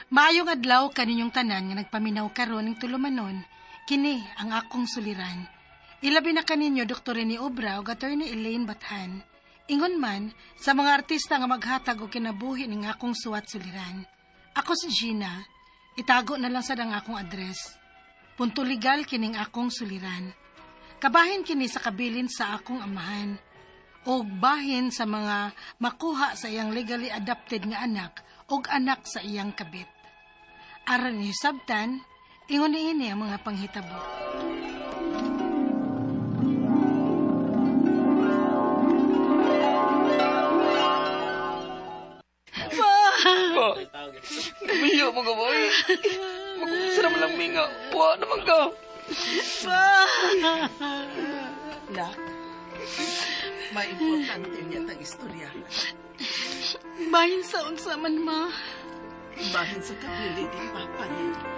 Maayong adlaw kaninyong tanan nga nagpaminaw karon ning tulumanon, kini ang akong suliran. Ilabi na kaninyo Dr. Rene Obra ug Attorney Elaine Bathan. Ingon man sa mga artista nga maghatag og kinabuhi ning akong suwat suliran. Ako si Gina, itago na lang sad ang akong address. Punto legal kining akong suliran. Kabahin kini sa kabilin sa akong amahan. O bahin sa mga makuha sa iyang legally adopted nga anak o anak sa iyang kabit. Aron ni sabtan, ingon niini ang mga panghitabo. Umiyo mo ka, boy. Magkusara mo lang, Minga. Puwa naman ka. Nak, may importante niya tang istorya. Bahin sa unsa man, ma. Bahin sa kabili ni Papa niya.